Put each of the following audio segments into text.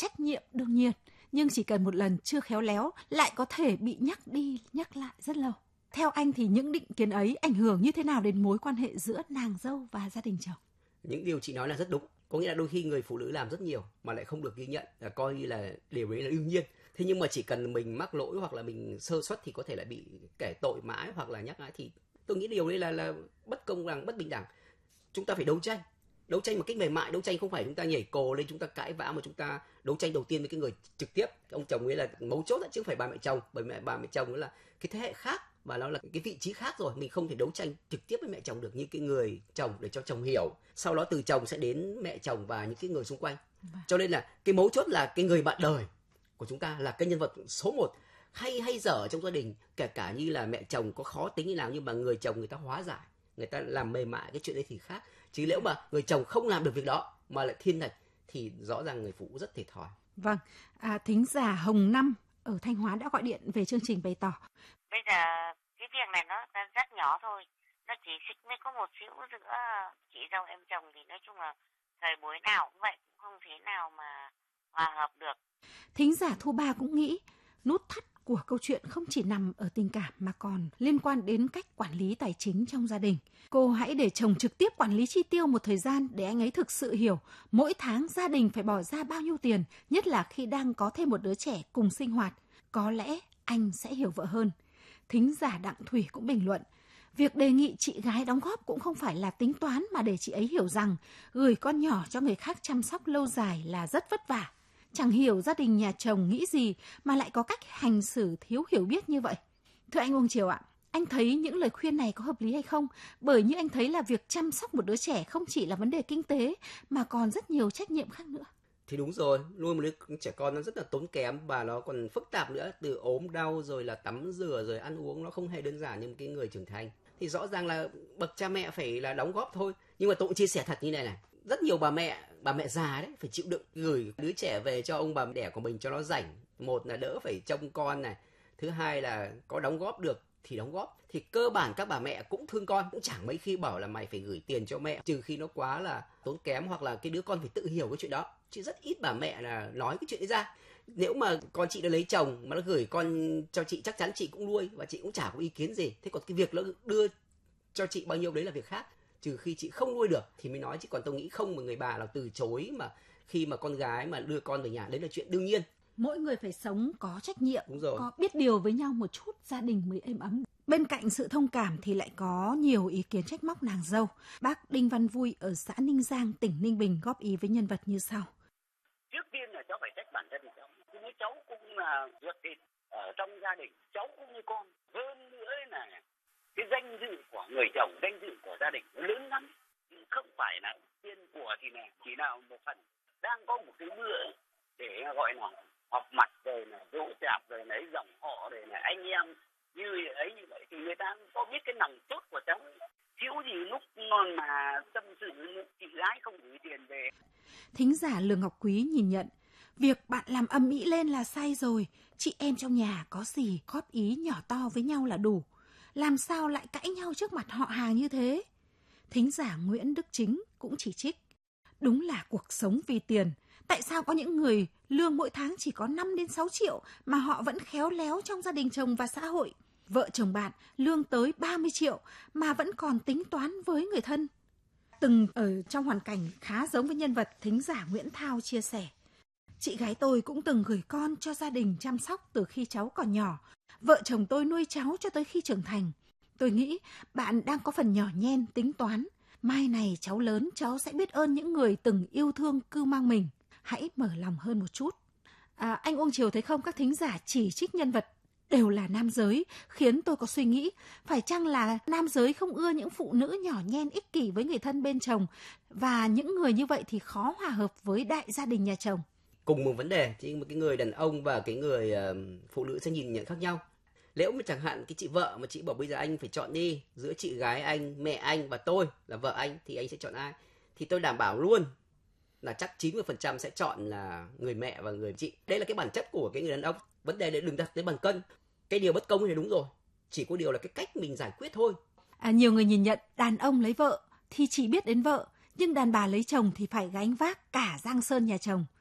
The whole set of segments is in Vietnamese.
trách nhiệm đương nhiên, nhưng chỉ cần một lần chưa khéo léo lại có thể bị nhắc đi nhắc lại rất lâu. Theo anh thì những định kiến ấy ảnh hưởng như thế nào đến mối quan hệ giữa nàng dâu và gia đình chồng? Những điều chị nói là rất đúng. Có nghĩa là đôi khi người phụ nữ làm rất nhiều mà lại không được ghi nhận, là coi như là điều đấy là đương nhiên. Thế nhưng mà chỉ cần mình mắc lỗi hoặc là mình sơ suất thì có thể là bị kể tội mãi hoặc là nhắc mãi, thì tôi nghĩ điều đấy là bất công bằng, bất bình đẳng. Chúng ta phải đấu tranh một cách mềm mại. Đấu tranh không phải chúng ta nhảy cồ lên chúng ta cãi vã, mà chúng ta đấu tranh đầu tiên với cái người trực tiếp. Ông chồng ấy là mấu chốt, chứ không phải bà mẹ chồng, bởi mẹ bà mẹ chồng là cái thế hệ khác và nó là cái vị trí khác rồi. Mình không thể đấu tranh trực tiếp với mẹ chồng được, như cái người chồng để cho chồng hiểu, sau đó từ chồng sẽ đến mẹ chồng và những cái người xung quanh. Cho nên là cái mấu chốt là cái người bạn đời của chúng ta là cái nhân vật số 1 hay dở trong gia đình. Kể cả như là mẹ chồng có khó tính như nào, nhưng mà người chồng người ta hóa giải, người ta làm mềm mại cái chuyện đấy thì khác. Chứ nếu mà người chồng không làm được việc đó mà lại thiên lệch thì rõ ràng người phụ rất thiệt thòi. Vâng, thính giả Hồng Năm ở Thanh Hóa đã gọi điện về chương trình bày tỏ. Bây giờ cái việc này nó rất nhỏ thôi, nó chỉ xích mới có một xíu giữa chị dâu em chồng, thì nói chung là thời buổi nào cũng vậy, cũng không thể nào mà hòa hợp được. Thính giả Thu Ba cũng nghĩ nút thắt của câu chuyện không chỉ nằm ở tình cảm mà còn liên quan đến cách quản lý tài chính trong gia đình. Cô hãy để chồng trực tiếp quản lý chi tiêu một thời gian để anh ấy thực sự hiểu mỗi tháng gia đình phải bỏ ra bao nhiêu tiền, nhất là khi đang có thêm một đứa trẻ cùng sinh hoạt. Có lẽ anh sẽ hiểu vợ hơn. Thính giả Đặng Thủy cũng bình luận, việc đề nghị chị gái đóng góp cũng không phải là tính toán mà để chị ấy hiểu rằng gửi con nhỏ cho người khác chăm sóc lâu dài là rất vất vả. Chẳng hiểu gia đình nhà chồng nghĩ gì mà lại có cách hành xử thiếu hiểu biết như vậy. Thưa anh Uông Triều ạ, anh thấy những lời khuyên này có hợp lý hay không? Bởi như anh thấy là việc chăm sóc một đứa trẻ không chỉ là vấn đề kinh tế mà còn rất nhiều trách nhiệm khác nữa. Thì đúng rồi, nuôi một đứa trẻ con nó rất là tốn kém và nó còn phức tạp nữa, từ ốm đau rồi là tắm rửa rồi ăn uống, nó không hề đơn giản như một cái người trưởng thành. Thì rõ ràng là bậc cha mẹ phải là đóng góp thôi. Nhưng mà tôi cũng chia sẻ thật như này, rất nhiều bà mẹ già đấy phải chịu đựng gửi đứa trẻ về cho ông bà đẻ của mình cho nó rảnh. Một là đỡ phải trông con này, thứ hai là có đóng góp được thì đóng góp. Thì cơ bản các bà mẹ cũng thương con, cũng chẳng mấy khi bảo là mày phải gửi tiền cho mẹ, trừ khi nó quá là tốn kém hoặc là cái đứa con phải tự hiểu cái chuyện đó. Chứ rất ít bà mẹ là nói cái chuyện đấy ra. Nếu mà con chị đã lấy chồng mà nó gửi con cho chị, chắc chắn chị cũng nuôi và chị cũng chả có ý kiến gì. Thế còn cái việc nó đưa cho chị bao nhiêu đấy là việc khác. Trừ khi chị không nuôi được thì mới nói, chứ còn tôi nghĩ không một người bà nào từ chối mà khi mà con gái mà đưa con về nhà, đấy là chuyện đương nhiên. Mỗi người phải sống có trách nhiệm, có biết điều với nhau một chút, gia đình mới êm ấm. Bên cạnh sự thông cảm thì lại có nhiều ý kiến trách móc nàng dâu. Bác Đinh Văn Vui ở xã Ninh Giang, tỉnh Ninh Bình góp ý với nhân vật như sau. Trước tiên là cháu phải trách bản thân cháu. Như cháu cũng là ruột thịt ở trong gia đình, cháu cũng như con. Hơn nữa là cái danh dự của người chồng, danh dự của gia đình lớn lắm. Không phải là tiền của thì là chỉ nào một phần. Đang có một cái bữa để gọi là họp mặt rồi là rượu chạp rồi là dòng họ rồi là anh em như ấy, như vậy thì người ta có biết cái lòng tốt của cháu. Thiếu gì lúc mà tâm sự chị gái không gửi tiền về. Thính giả Lương Ngọc Quý nhìn nhận, việc bạn làm ầm ĩ lên là sai rồi, chị em trong nhà có gì góp ý nhỏ to với nhau là đủ. Làm sao lại cãi nhau trước mặt họ hàng như thế? Thính giả Nguyễn Đức Chính cũng chỉ trích, đúng là cuộc sống vì tiền. Tại sao có những người lương mỗi tháng chỉ có 5 đến 6 triệu mà họ vẫn khéo léo trong gia đình chồng và xã hội? Vợ chồng bạn lương tới 30 triệu mà vẫn còn tính toán với người thân. Từng ở trong hoàn cảnh khá giống với nhân vật thính giả Nguyễn Thao chia sẻ. Chị gái tôi cũng từng gửi con cho gia đình chăm sóc từ khi cháu còn nhỏ. Vợ chồng tôi nuôi cháu cho tới khi trưởng thành. Tôi nghĩ bạn đang có phần nhỏ nhen tính toán. Mai này cháu lớn, cháu sẽ biết ơn những người từng yêu thương cưu mang mình. Hãy mở lòng hơn một chút. Anh Uông Triều thấy không, các thính giả chỉ trích nhân vật đều là nam giới, khiến tôi có suy nghĩ, phải chăng là nam giới không ưa những phụ nữ nhỏ nhen ích kỷ với người thân bên chồng, và những người như vậy thì khó hòa hợp với đại gia đình nhà chồng. Cùng một vấn đề, thì một cái người đàn ông và cái người phụ nữ sẽ nhìn nhận khác nhau. Nếu mà chẳng hạn cái chị vợ mà chị bảo bây giờ anh phải chọn đi giữa chị gái anh, mẹ anh và tôi là vợ anh, thì anh sẽ chọn ai? Thì tôi đảm bảo luôn là chắc 90% sẽ chọn là người mẹ và người chị. Đây là cái bản chất của cái người đàn ông. Vấn đề để đừng đặt tới bàn cân. Cái điều bất công thì đúng rồi, chỉ có điều là cái cách mình giải quyết thôi. Nhiều người nhìn nhận đàn ông lấy vợ thì chỉ biết đến vợ, nhưng đàn bà lấy chồng thì phải gánh vác cả giang sơn nhà chồng.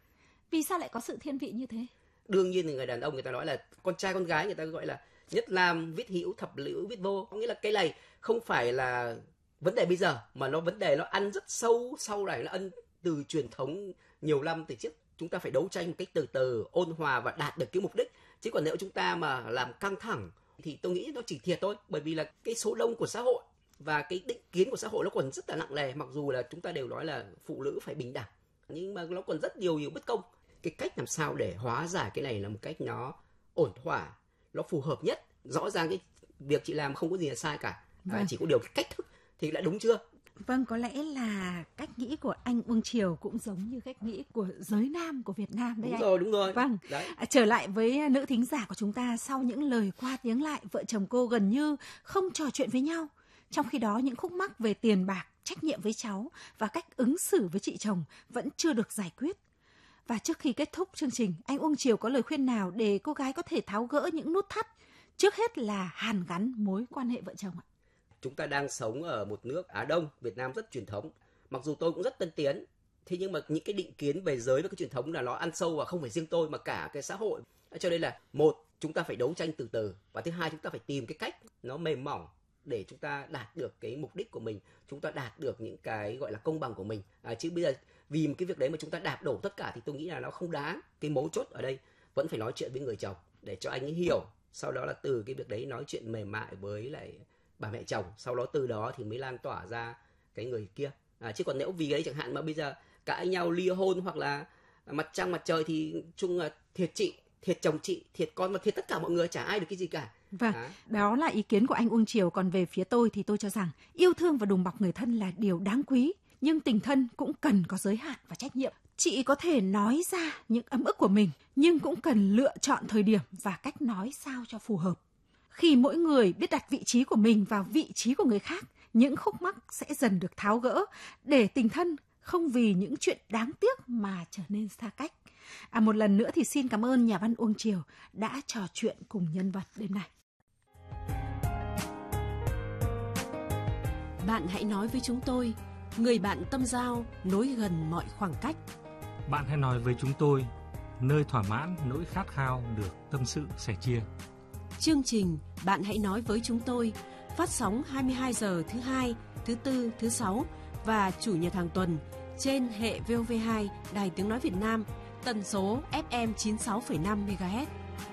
Vì sao lại có sự thiên vị như thế? Đương nhiên thì người đàn ông người ta nói là con trai con gái, người ta gọi là nhất nam viết hữu, thập nữ viết vô. Có nghĩa là cái này không phải là vấn đề bây giờ, mà nó vấn đề nó ăn rất sâu sau này, nó ăn từ truyền thống nhiều năm từ trước. Chúng ta phải đấu tranh một cách từ từ, ôn hòa và đạt được cái mục đích. Chứ còn nếu chúng ta mà làm căng thẳng thì tôi nghĩ nó chỉ thiệt thôi. Bởi vì là cái số đông của xã hội và cái định kiến của xã hội nó còn rất là nặng nề. Mặc dù là chúng ta đều nói là phụ nữ phải bình đẳng, nhưng mà nó còn rất nhiều bất công. Cái cách làm sao để hóa giải cái này là một cách nó ổn thỏa, nó phù hợp nhất. Rõ ràng cái việc chị làm không có gì là sai cả, chỉ có điều cách thức thì đã đúng chưa? Vâng, có lẽ là cách nghĩ của anh Uông Triều cũng giống như cách nghĩ của giới nam của Việt Nam đấy. Đúng rồi. Vâng, trở lại với nữ thính giả của chúng ta, sau những lời qua tiếng lại, vợ chồng cô gần như không trò chuyện với nhau. Trong khi đó, những khúc mắc về tiền bạc, trách nhiệm với cháu và cách ứng xử với chị chồng vẫn chưa được giải quyết. Và trước khi kết thúc chương trình, anh Uông Triều có lời khuyên nào để cô gái có thể tháo gỡ những nút thắt? Trước hết là hàn gắn mối quan hệ vợ chồng ạ. Chúng ta đang sống ở một nước Á Đông, Việt Nam rất truyền thống. Mặc dù tôi cũng rất tân tiến, thế nhưng mà những cái định kiến về giới và cái truyền thống là nó ăn sâu và không phải riêng tôi mà cả cái xã hội. Cho nên là một, chúng ta phải đấu tranh từ từ, và thứ hai, chúng ta phải tìm cái cách nó mềm mỏng để chúng ta đạt được cái mục đích của mình, chúng ta đạt được những cái gọi là công bằng của mình. Chứ bây giờ vì một cái việc đấy mà chúng ta đạp đổ tất cả thì tôi nghĩ là nó không đáng. Cái mấu chốt ở đây vẫn phải nói chuyện với người chồng để cho anh ấy hiểu, sau đó là từ cái việc đấy nói chuyện mềm mại với lại bà mẹ chồng, sau đó từ đó thì mới lan tỏa ra cái người kia. Chứ còn nếu vì đấy chẳng hạn mà bây giờ cãi nhau ly hôn hoặc là mặt trăng mặt trời thì chung là thiệt chị, thiệt chồng chị, thiệt con và thiệt tất cả mọi người, chả ai được cái gì cả. Vâng, đó là ý kiến của anh Uông Triều. Còn về phía tôi thì tôi cho rằng yêu thương và đùm bọc người thân là điều đáng quý, nhưng tình thân cũng cần có giới hạn và trách nhiệm. Chị có thể nói ra những ấm ức của mình, nhưng cũng cần lựa chọn thời điểm và cách nói sao cho phù hợp. Khi mỗi người biết đặt vị trí của mình vào vị trí của người khác, những khúc mắc sẽ dần được tháo gỡ để tình thân không vì những chuyện đáng tiếc mà trở nên xa cách. Một lần nữa thì xin cảm ơn nhà văn Uông Triều đã trò chuyện cùng nhân vật đêm nay. Bạn hãy nói với chúng tôi, người bạn tâm giao nối gần mọi khoảng cách. Bạn hãy nói với chúng tôi, nơi thỏa mãn nỗi khát khao được tâm sự sẻ chia. Chương trình Bạn hãy nói với chúng tôi phát sóng 22 giờ thứ Hai, thứ Tư, thứ Sáu và Chủ nhật hàng tuần trên hệ VOV2 Đài Tiếng Nói Việt Nam, tần số FM 96,5 MHz.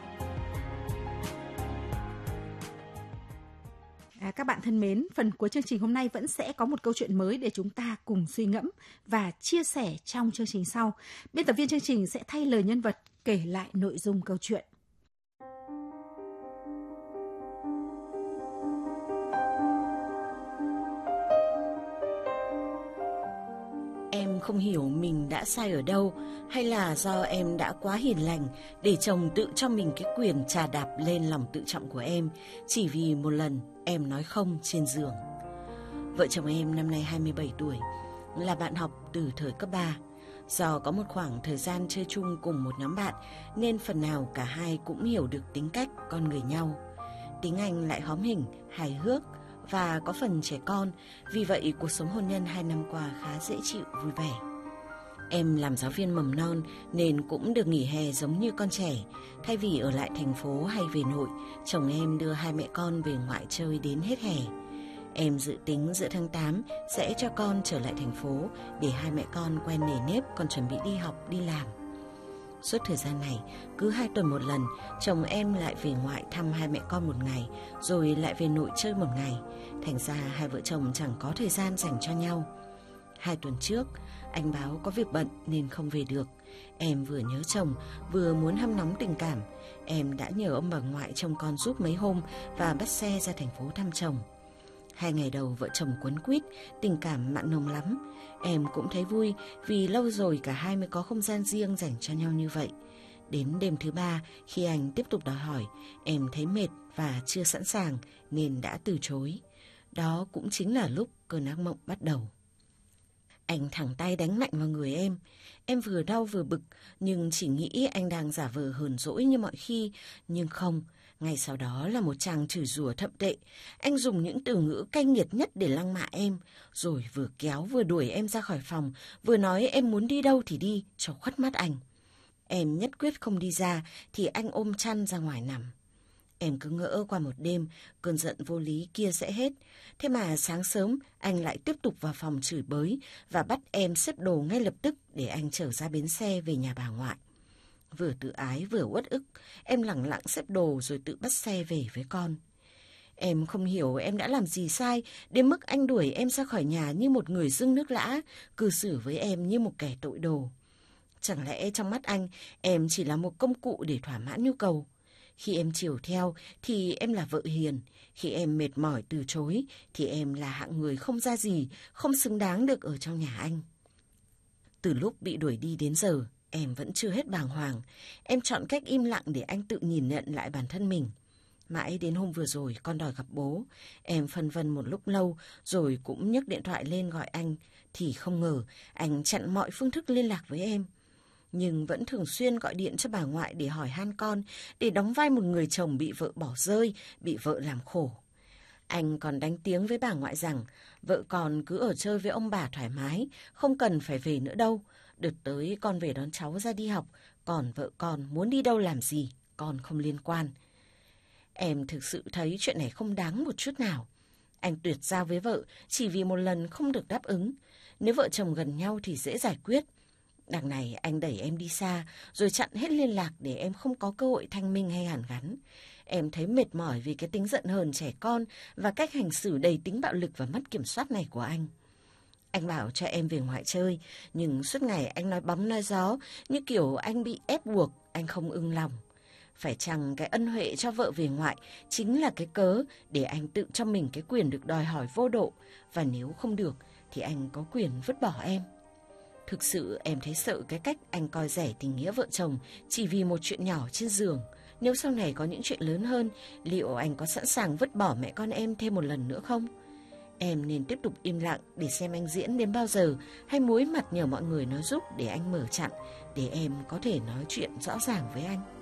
Các bạn thân mến, phần cuối chương trình hôm nay vẫn sẽ có một câu chuyện mới để chúng ta cùng suy ngẫm và chia sẻ trong chương trình sau. Biên tập viên chương trình sẽ thay lời nhân vật kể lại nội dung câu chuyện. Em không hiểu mình đã sai ở đâu, hay là do em đã quá hiền lành để chồng tự cho mình cái quyền chà đạp lên lòng tự trọng của em chỉ vì một lần em nói không trên giường. Vợ chồng em năm nay 27 tuổi, là bạn học từ thời cấp 3. Do có một khoảng thời gian chơi chung cùng một nhóm bạn nên phần nào cả hai cũng hiểu được tính cách con người nhau. Tính anh lại hóm hỉnh, hài hước và có phần trẻ con, vì vậy cuộc sống hôn nhân 2 năm qua khá dễ chịu, vui vẻ. Em làm giáo viên mầm non nên cũng được nghỉ hè giống như con trẻ. Thay vì ở lại thành phố hay về nội, chồng em đưa hai mẹ con về ngoại chơi đến hết hè. Em dự tính giữa tháng 8 sẽ cho con trở lại thành phố để hai mẹ con quen nề nếp còn chuẩn bị đi học, đi làm. Suốt thời gian này, cứ 2 tuần một lần, chồng em lại về ngoại thăm hai mẹ con một ngày, rồi lại về nội chơi một ngày. Thành ra hai vợ chồng chẳng có thời gian dành cho nhau. 2 tuần trước, anh báo có việc bận nên không về được. Em vừa nhớ chồng, vừa muốn hâm nóng tình cảm. Em đã nhờ ông bà ngoại trông con giúp mấy hôm và bắt xe ra thành phố thăm chồng. 2 ngày đầu vợ chồng quấn quýt, tình cảm mặn nồng lắm. Em cũng thấy vui vì lâu rồi cả hai mới có không gian riêng dành cho nhau như vậy. Đến đêm thứ 3, khi anh tiếp tục đòi hỏi, em thấy mệt và chưa sẵn sàng nên đã từ chối. Đó cũng chính là lúc cơn ác mộng bắt đầu. Anh thẳng tay đánh mạnh vào người em. Em vừa đau vừa bực, nhưng chỉ nghĩ anh đang giả vờ hờn dỗi như mọi khi. Nhưng không, ngay sau đó là một tràng chửi rủa thậm tệ. Anh dùng những từ ngữ cay nghiệt nhất để lăng mạ em, rồi vừa kéo vừa đuổi em ra khỏi phòng, vừa nói em muốn đi đâu thì đi cho khuất mắt anh. Em nhất quyết không đi ra thì anh ôm chăn ra ngoài nằm. Em cứ ngỡ qua một đêm cơn giận vô lý kia sẽ hết. Thế mà sáng sớm anh lại tiếp tục vào phòng chửi bới và bắt em xếp đồ ngay lập tức để anh chở ra bến xe về nhà bà ngoại. Vừa tự ái vừa uất ức, em lẳng lặng xếp đồ rồi tự bắt xe về với con. Em không hiểu em đã làm gì sai đến mức anh đuổi em ra khỏi nhà như một người dưng nước lã, cư xử với em như một kẻ tội đồ. Chẳng lẽ trong mắt anh, em chỉ là một công cụ để thỏa mãn nhu cầu? Khi em chiều theo thì em là vợ hiền, khi em mệt mỏi từ chối thì em là hạng người không ra gì, không xứng đáng được ở trong nhà anh. Từ lúc bị đuổi đi đến giờ, em vẫn chưa hết bàng hoàng. Em chọn cách im lặng để anh tự nhìn nhận lại bản thân mình. Mãi đến hôm vừa rồi con đòi gặp bố, em phân vân một lúc lâu rồi cũng nhấc điện thoại lên gọi anh, thì không ngờ anh chặn mọi phương thức liên lạc với em. Nhưng vẫn thường xuyên gọi điện cho bà ngoại để hỏi han con, để đóng vai một người chồng bị vợ bỏ rơi, bị vợ làm khổ. Anh còn đánh tiếng với bà ngoại rằng vợ con cứ ở chơi với ông bà thoải mái, không cần phải về nữa đâu. Đợt tới con về đón cháu ra đi học, còn vợ con muốn đi đâu làm gì, con không liên quan. Em thực sự thấy chuyện này không đáng một chút nào. Anh tuyệt giao với vợ chỉ vì một lần không được đáp ứng. Nếu vợ chồng gần nhau thì dễ giải quyết. Đằng này anh đẩy em đi xa rồi chặn hết liên lạc để em không có cơ hội thanh minh hay hàn gắn. Em thấy mệt mỏi vì cái tính giận hờn trẻ con và cách hành xử đầy tính bạo lực và mất kiểm soát này của anh. Anh bảo cho em về ngoại chơi, nhưng suốt ngày anh nói bóng nói gió, như kiểu anh bị ép buộc, anh không ưng lòng. Phải chăng cái ân huệ cho vợ về ngoại chính là cái cớ để anh tự cho mình cái quyền được đòi hỏi vô độ, và nếu không được thì anh có quyền vứt bỏ em. Thực sự em thấy sợ cái cách anh coi rẻ tình nghĩa vợ chồng chỉ vì một chuyện nhỏ trên giường. Nếu sau này có những chuyện lớn hơn, liệu anh có sẵn sàng vứt bỏ mẹ con em thêm một lần nữa không? Em nên tiếp tục im lặng để xem anh diễn đến bao giờ, hay muối mặt nhờ mọi người nói giúp để anh mở chặn, để em có thể nói chuyện rõ ràng với anh.